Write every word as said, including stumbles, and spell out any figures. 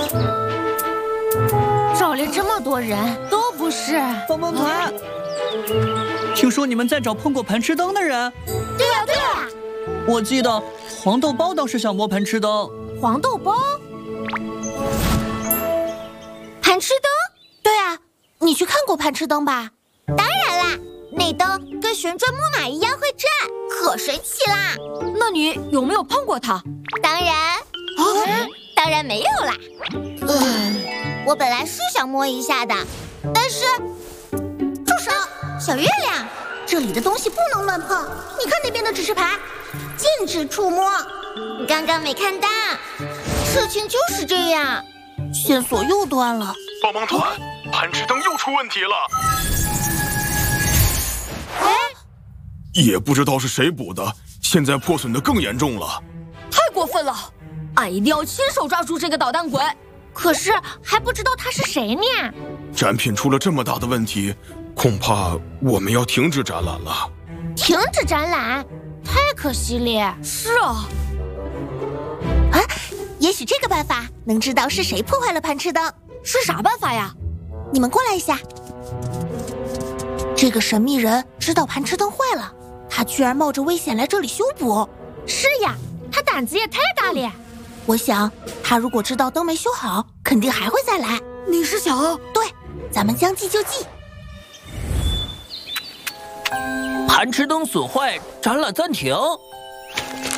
这里这么多人，都不是帮帮团。 听说你们在找碰过盘吃灯的人？ 对呀对呀。 我记得黄豆包倒是想摸盘吃灯。 黄豆包？盘吃灯？对啊，你去看过盘吃灯吧？ 当然啦，那灯跟旋转木马一样会转，可神奇啦！ 那你有没有碰过它？ 当然，啊、当然没有啦。嗯，我本来是想摸一下的，但是，住手，小月亮，这里的东西不能乱碰。你看那边的指示牌，禁止触摸。你刚刚没看到，事情就是这样。 线索又断了。 帮帮团，盘吃灯又出问题了。 哎， 也不知道是谁补的，现在破损的更严重了。 太过分了！俺一定要亲手抓住这个捣蛋鬼。可是还不知道他是谁呢。 展品出了这么大的问题，恐怕我们要停止展览了。 停止展览？太可惜了。是啊。 啊，也许这个办法能知道是谁破坏了盘吃灯。 是啥办法呀？ 你们过来一下。这个神秘人知道盘吃灯坏了，他居然冒着危险来这里修补。 是呀，他胆子也太大了。 我想，他如果知道灯没修好，肯定还会再来。 你是想？ 对，咱们将计就计。 盘吃灯损坏，展览暂停。